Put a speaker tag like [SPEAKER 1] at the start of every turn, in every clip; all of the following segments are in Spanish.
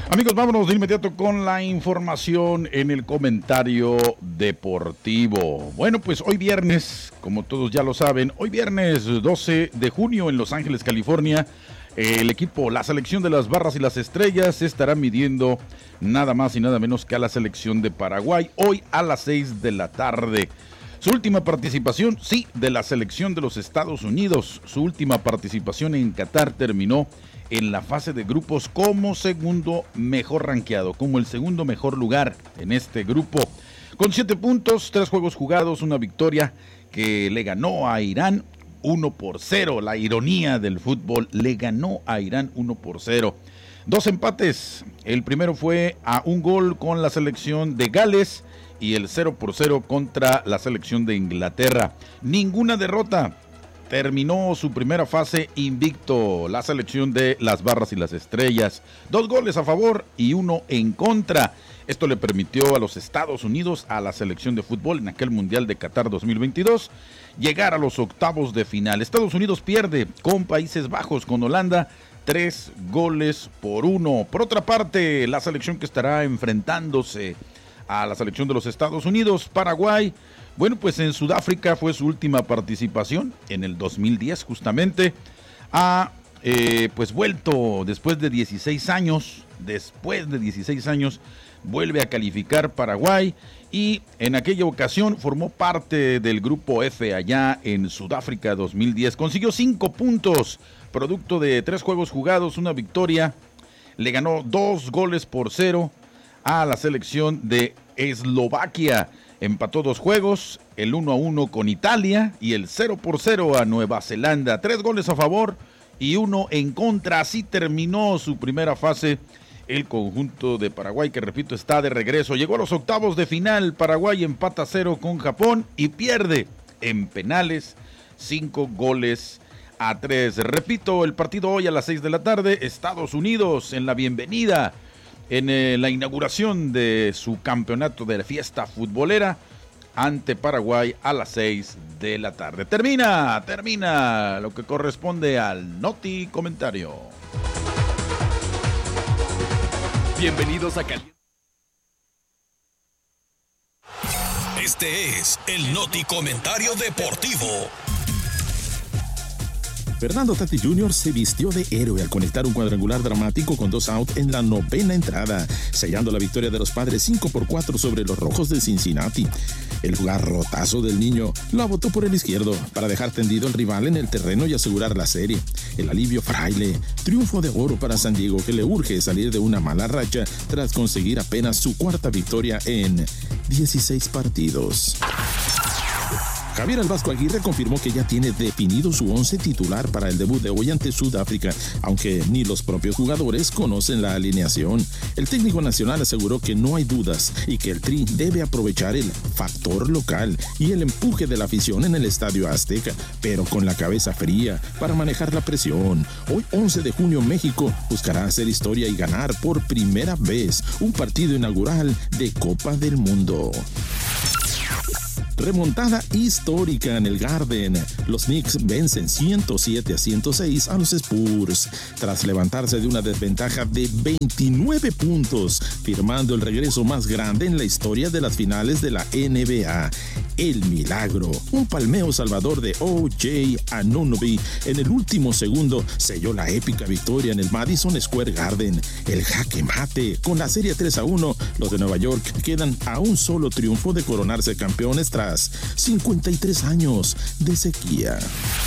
[SPEAKER 1] Amigos, vámonos de inmediato con la información en el comentario deportivo. Bueno, pues hoy viernes, como todos ya lo saben, hoy viernes 12 de junio en Los Ángeles, California, el equipo, la selección de las Barras y las Estrellas se estará midiendo nada más y nada menos que a la selección de Paraguay, hoy a las 6 de la tarde. Su última participación, sí, de la selección de los Estados Unidos. Su última participación en Qatar terminó en la fase de grupos como segundo mejor rankeado, como el segundo mejor lugar en este grupo. Con 7 puntos, 3 juegos jugados, una victoria que le ganó a Irán 1-0. La ironía del fútbol, le ganó a Irán 1-0. 2 empates, el primero fue a un gol con la selección de Gales y el 0-0 contra la selección de Inglaterra. Ninguna derrota. Terminó su primera fase invicto la selección de las Barras y las Estrellas. 2 goles a favor y 1 en contra. Esto le permitió a los Estados Unidos, a la selección de fútbol en aquel Mundial de Qatar 2022, llegar a los octavos de final. Estados Unidos pierde con Países Bajos, con Holanda, 3-1. Por otra parte, la selección que estará enfrentándose a la selección de los Estados Unidos, Paraguay. Bueno, pues en Sudáfrica fue su última participación, en el 2010 justamente. Ha pues vuelto después de 16 años, vuelve a calificar Paraguay y en aquella ocasión formó parte del grupo F allá en Sudáfrica 2010. Consiguió 5 puntos, producto de 3 juegos jugados, una victoria. Le ganó 2-0 a la selección de Eslovaquia. Empató 2 juegos, el 1-1 con Italia y el 0-0 a Nueva Zelanda. 3 goles a favor y 1 en contra. Así terminó su primera fase el conjunto de Paraguay, que repito, está de regreso. Llegó a los octavos de final. Paraguay empata 0 con Japón y pierde en penales 5-3. Repito, el partido hoy a las 6 de la tarde. Estados Unidos en la bienvenida, en la inauguración de su campeonato de la fiesta futbolera ante Paraguay a las 6 de la tarde. Termina lo que corresponde al Noti Comentario.
[SPEAKER 2] Bienvenidos a Caliente. Este es el Noti Comentario Deportivo.
[SPEAKER 3] Fernando Tatis Jr. se vistió de héroe al conectar un cuadrangular dramático con 2 outs en la 9ª entrada, sellando la victoria de los Padres 5-4 sobre los Rojos de Cincinnati. El garrotazo del niño la botó por el izquierdo para dejar tendido al rival en el terreno y asegurar la serie. El alivio fraile, triunfo de oro para San Diego, que le urge salir de una mala racha tras conseguir apenas su 4ª victoria en 16 partidos. Javier El Vasco Aguirre confirmó que ya tiene definido su 11 titular para el debut de hoy ante Sudáfrica, aunque ni los propios jugadores conocen la alineación. El técnico nacional aseguró que no hay dudas y que el Tri debe aprovechar el factor local y el empuje de la afición en el Estadio Azteca, pero con la cabeza fría para manejar la presión. Hoy, 11 de junio, México buscará hacer historia y ganar por primera vez un partido inaugural de Copa del Mundo. Remontada histórica en el Garden. Los Knicks vencen 107-106 a los Spurs tras levantarse de una desventaja de 29 puntos, firmando el regreso más grande en la historia de las finales de la NBA. El milagro, un palmeo salvador de O.J. Anunoby en el último segundo selló la épica victoria en el Madison Square Garden. El jaque mate, con la serie 3-1, los de Nueva York quedan a un solo triunfo de coronarse campeones tras 53 años de sequía.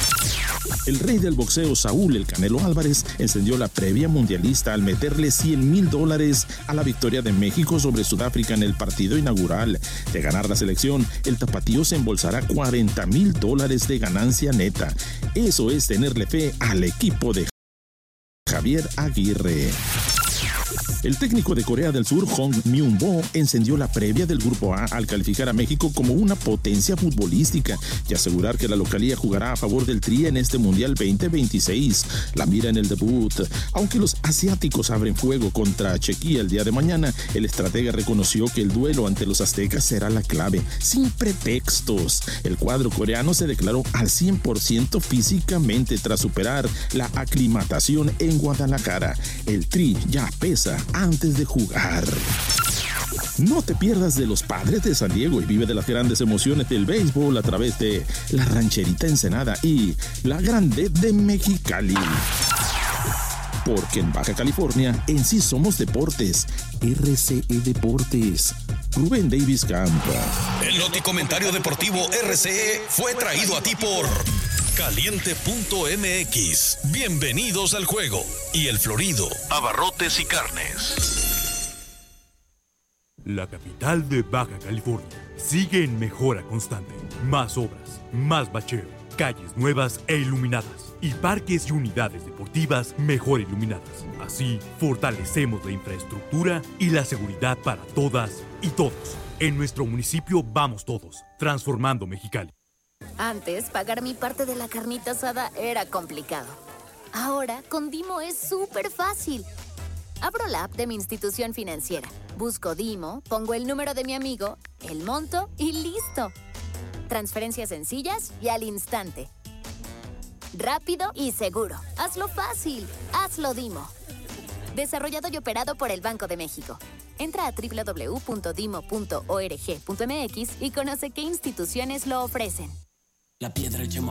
[SPEAKER 3] El rey del boxeo, Saúl El Canelo Álvarez, encendió la previa mundialista al meterle $100,000 a la victoria de México sobre Sudáfrica en el partido inaugural. De ganar la selección, el tapatío se embolsará $40,000 de ganancia neta. Eso es tenerle fe al equipo de Javier Aguirre. El técnico de Corea del Sur, Hong Myung-bo, encendió la previa del Grupo A al calificar a México como una potencia futbolística y asegurar que la localía jugará a favor del Tri en este Mundial 2026. La mira en el debut. Aunque los asiáticos abren fuego contra Chequia el día de mañana, el estratega reconoció que el duelo ante los aztecas será la clave, sin pretextos. El cuadro coreano se declaró al 100% físicamente tras superar la aclimatación en Guadalajara. El Tri ya pesa antes de jugar. No te pierdas de los Padres de San Diego y vive de las grandes emociones del béisbol a través de la Rancherita Ensenada y la Grande de Mexicali. Porque en Baja California, en sí somos deportes. RCE Deportes. Rubén Davis Campo.
[SPEAKER 2] El Noticomentario Deportivo RCE fue traído a ti por Caliente.mx. Bienvenidos al juego. Y El Florido, abarrotes y carnes.
[SPEAKER 4] La capital de Baja California sigue en mejora constante. Más obras, más bacheo, calles nuevas e iluminadas y parques y unidades deportivas mejor iluminadas. Así, fortalecemos la infraestructura y la seguridad para todas y todos. En nuestro municipio vamos todos, transformando Mexicali.
[SPEAKER 5] Antes, pagar mi parte de la carnita asada era complicado. Ahora, con Dimo es súper fácil. Abro la app de mi institución financiera, busco Dimo, pongo el número de mi amigo, el monto y listo. Transferencias sencillas y al instante. Rápido y seguro. Hazlo fácil. Hazlo Dimo. Desarrollado y operado por el Banco de México. Entra a www.dimo.org.mx y conoce qué instituciones lo ofrecen.
[SPEAKER 6] La piedra